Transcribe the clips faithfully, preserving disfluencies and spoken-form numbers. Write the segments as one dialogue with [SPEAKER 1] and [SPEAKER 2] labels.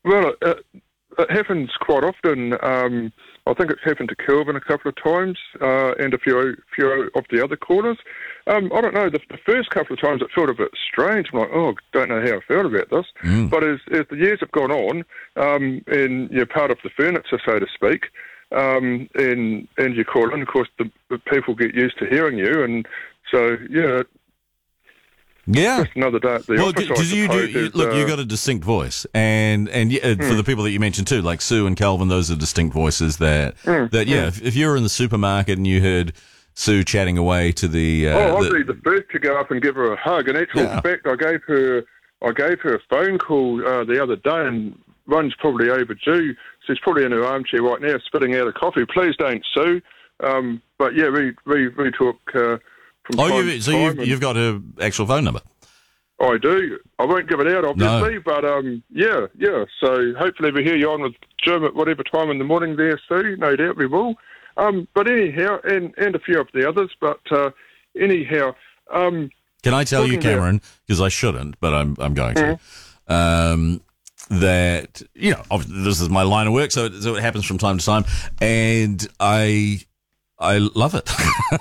[SPEAKER 1] Well, it, it happens quite often. Um, I think it's happened to Kelvin a couple of times, uh, and a few few of the other callers. Um, I don't know, the, the first couple of times it felt a bit strange. I'm like, oh, don't know how I felt about this.
[SPEAKER 2] Mm.
[SPEAKER 1] But as, as the years have gone on, um, and you're part of the furniture, so to speak, um, and and you call in, of course, the, the people get used to hearing you, and so, yeah,
[SPEAKER 2] Yeah.
[SPEAKER 1] just another day at the
[SPEAKER 2] Well,
[SPEAKER 1] office, I
[SPEAKER 2] because you, do,
[SPEAKER 1] suppose,
[SPEAKER 2] you
[SPEAKER 1] is,
[SPEAKER 2] look,
[SPEAKER 1] uh,
[SPEAKER 2] you got a distinct voice, and and yeah, for the people that you mentioned too, like Sue and Calvin, those are distinct voices. That
[SPEAKER 1] Mm,
[SPEAKER 2] that yeah,
[SPEAKER 1] mm.
[SPEAKER 2] if, if you were in the supermarket and you heard Sue chatting away to the, uh,
[SPEAKER 1] oh, I'd
[SPEAKER 2] the
[SPEAKER 1] be the first to go up and give her a hug. In actual
[SPEAKER 2] Yeah.
[SPEAKER 1] fact, I gave her I gave her a phone call uh, the other day, and one's probably overdue. She's probably in her armchair right now, spitting out a coffee. Please don't sue. Um, but yeah, we we, we talk uh, from
[SPEAKER 2] oh,
[SPEAKER 1] time
[SPEAKER 2] you
[SPEAKER 1] to
[SPEAKER 2] so
[SPEAKER 1] time.
[SPEAKER 2] you've,
[SPEAKER 1] and
[SPEAKER 2] you've got her actual phone number.
[SPEAKER 1] I do. I won't give it out, obviously, but um, yeah, yeah. So hopefully we hear you on with Jim at whatever time in the morning there, Sue. No doubt we will. Um, but anyhow, and, and a few of the others, but uh, anyhow... Um,
[SPEAKER 2] Can I tell you,
[SPEAKER 1] talking about-
[SPEAKER 2] Cameron, because I shouldn't, but I'm I'm going to, um, that, you know, obviously this is my line of work, so it, so it happens from time to time, and I I love it.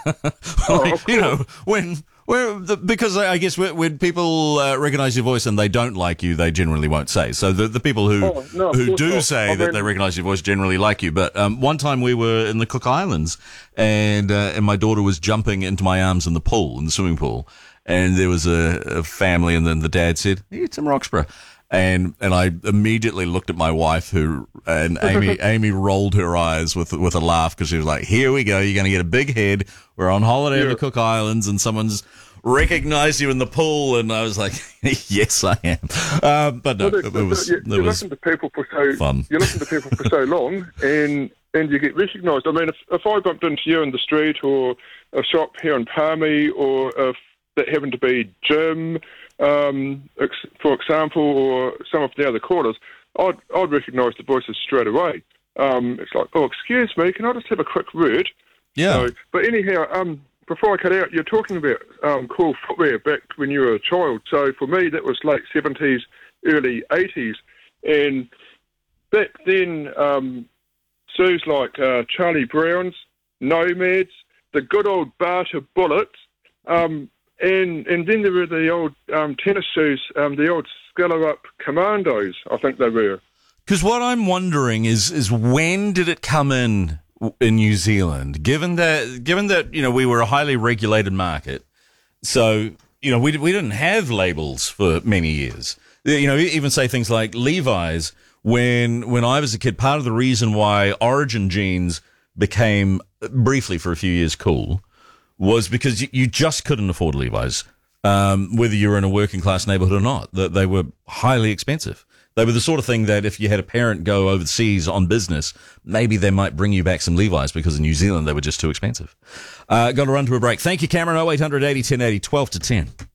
[SPEAKER 1] Oh,
[SPEAKER 2] Like,
[SPEAKER 1] of
[SPEAKER 2] you know,
[SPEAKER 1] course.
[SPEAKER 2] when... Well, the, because I guess when, when people uh, recognize your voice and they don't like you, they generally won't say. So the, the people who
[SPEAKER 1] Oh, no, of
[SPEAKER 2] who
[SPEAKER 1] course
[SPEAKER 2] do
[SPEAKER 1] not.
[SPEAKER 2] say
[SPEAKER 1] I
[SPEAKER 2] that
[SPEAKER 1] mean-
[SPEAKER 2] they recognize your voice generally like you. But um, one time we were in the Cook Islands, and uh, and my daughter was jumping into my arms in the pool, in the swimming pool, and there was a, a family, and then the dad said, "Hey, it's in Roxburgh." And and I immediately looked at my wife, who and Amy Amy rolled her eyes with with a laugh, because she was like, "Here we go, you're going to get a big head. We're on holiday in
[SPEAKER 1] Yeah.
[SPEAKER 2] the Cook Islands, and someone's recognized you in the pool." And I was like, "Yes, I am." Um, but no,
[SPEAKER 1] Well,
[SPEAKER 2] it,
[SPEAKER 1] the-
[SPEAKER 2] was
[SPEAKER 1] you,
[SPEAKER 2] it
[SPEAKER 1] you
[SPEAKER 2] was
[SPEAKER 1] listen to people for so
[SPEAKER 2] fun.
[SPEAKER 1] You listen to people for so long, and and you get recognised. I mean, if if I bumped into you in the street or a shop here in Palmy, or if that happened to be Jim, um, ex- for example, or some of the other callers, I'd I'd recognise the voices straight away. Um, it's like, oh, excuse me, can I just have a quick word?
[SPEAKER 2] Yeah.
[SPEAKER 1] So, but anyhow, um, before I cut out, you're talking about um, cool footwear back when you were a child. So for me, that was late seventies, early eighties. And back then, um, shoes like uh, Charlie Brown's, Nomads, the good old Barter Bullets, um, and, and then there were the old um, tennis shoes, um, the old Scalar Up Commandos, I think they were.
[SPEAKER 2] Because what I'm wondering is is when did it come in in New Zealand? Given that given that you know we were a highly regulated market, so you know we we didn't have labels for many years. You know, even say things like Levi's. When when I was a kid, part of the reason why Origin jeans became briefly for a few years cool was because you, you just couldn't afford Levi's, um, whether you were in a working class neighborhood or not. That they were highly expensive. They were the sort of thing that if you had a parent go overseas on business, maybe they might bring you back some Levi's, because in New Zealand they were just too expensive. Uh, got to run to a break. Thank you, Cameron. oh eight hundred eighty ten eighty, twelve to ten.